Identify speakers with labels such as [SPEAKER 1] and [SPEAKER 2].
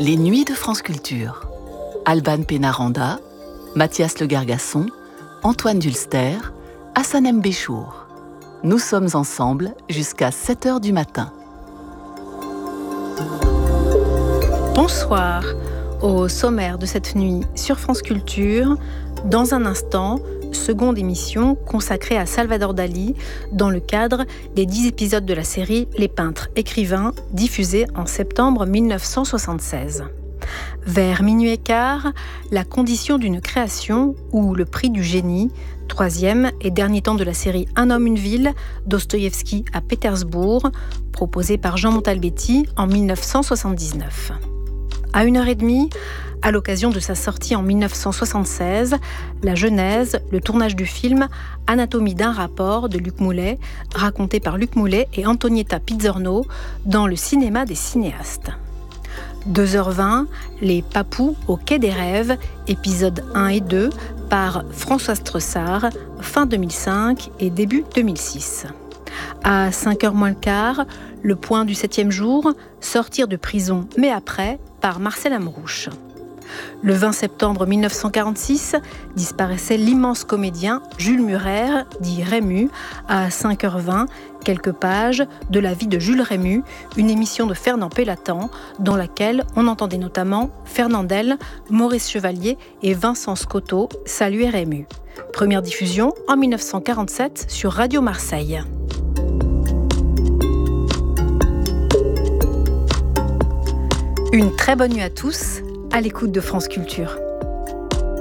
[SPEAKER 1] Les Nuits de France Culture. Alban Pénaranda, Mathias Le Gargasson, Antoine Dulster, Hassanem Béchour. Nous sommes ensemble jusqu'à 7h du matin.
[SPEAKER 2] Bonsoir. Au sommaire de cette nuit sur France Culture, dans un instant, seconde émission consacrée à Salvador Dali dans le cadre des 10 épisodes de la série Les peintres écrivains, diffusée en septembre 1976. Vers minuit et quart, la condition d'une création ou le prix du génie, troisième et dernier temps de la série Un homme, une ville, Dostoïevski à Pétersbourg, proposé par Jean Montalbetti en 1979. À 1h30, à l'occasion de sa sortie en 1976, la genèse, le tournage du film Anatomie d'un rapport de Luc Moulet, raconté par Luc Moulet et Antonietta Pizzorno dans le cinéma des cinéastes. 2h20, Les Papous au Quai des Rêves, épisodes 1 et 2, par Françoise Tressard, fin 2005 et début 2006. À 5h moins le quart, Le Point du 7e jour, Sortir de prison mais après, par Marcel Amrouche. Le 20 septembre 1946, disparaissait l'immense comédien Jules Murer, dit Rému, à 5h20, quelques pages de la vie de Jules Rému, une émission de Fernand Pélatan, dans laquelle on entendait notamment Fernandel, Maurice Chevalier et Vincent Scotto saluer Rému. Première diffusion en 1947 sur Radio Marseille. Une très bonne nuit à tous, à l'écoute de France Culture.